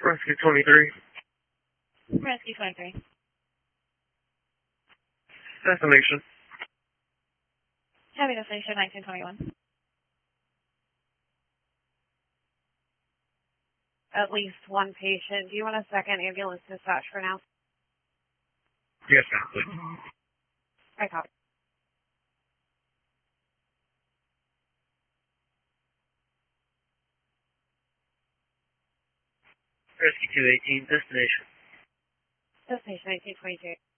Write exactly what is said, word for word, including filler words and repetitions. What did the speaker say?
Rescue twenty-three. Rescue twenty-three. Destination. Heavy destination nineteen twenty-one. At least one patient. Do you want a second ambulance dispatch for now? Yes, ma'am, please. I copy. Rescue two eighteen, destination. Destination nineteen twenty-two.